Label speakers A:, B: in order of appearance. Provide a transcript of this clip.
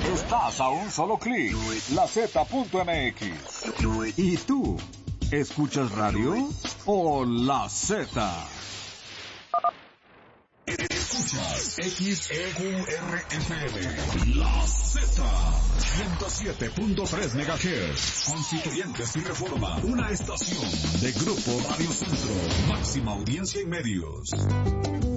A: Estás a un solo clic. LaZ.mx. ¿Y tú? ¿Escuchas radio o La Z? Escuchas XEURFM, La Z, 107.3 MHz, Constituyentes y Reforma, una estación de Grupo Radio Centro, máxima audiencia en medios.